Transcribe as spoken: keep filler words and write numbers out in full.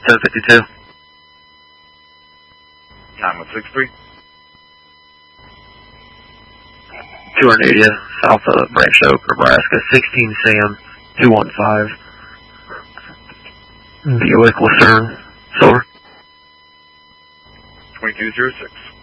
ten fifty-two. nine one six three. two eightieth, south of Branch Oak, Nebraska, sixteen Sam, two one five. Buick Lucerne, Silver. twenty-two zero six.